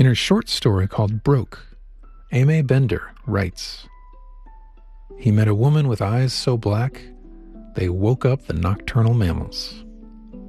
In her short story called Broke, Aimee Bender writes, "He met a woman with eyes so black, they woke up the nocturnal mammals."